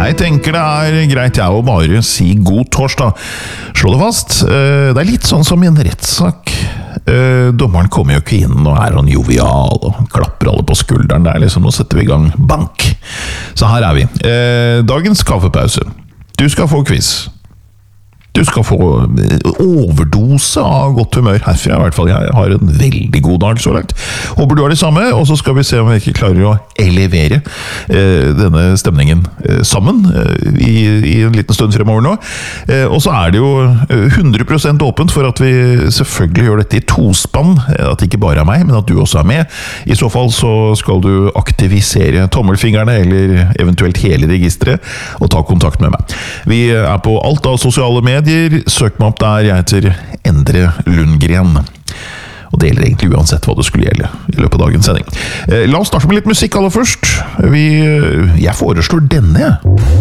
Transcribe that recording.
Jeg tenker det greit å bare si god torsdag. Slå det fast, det litt sånn som i en rettssak. Dommeren kommer jo ikke inn og han jovial og klapper alle på skulderen. Det liksom, nå setter vi i gang bank. Så her vi. Dagens kaffepause. Du skal få quiz. Du skal få overdose av godt humør herfra, i hvert fall. Jeg har en veldig god dag så langt. Håper du har det samme, og så skal vi se om vi ikke klarer å elevere denne stemningen sammen i en liten stund fremover nå. Og så det jo 100% åpent for at vi selvfølgelig gjør dette i tospann, at det ikke bare meg, men at du også med. I så fall så skal du aktivisere tommelfingrene, eller eventuelt hele registeret, og ta kontakt med meg. Vi på alt av sosiale medier. Søk meg opp der, jeg heter Endre Lundgren. Og det gjelder egentlig uansett hva det skulle gjelde i løpet av dagens sending. La oss starte med litt musikk aller først. Jeg foreslår denne.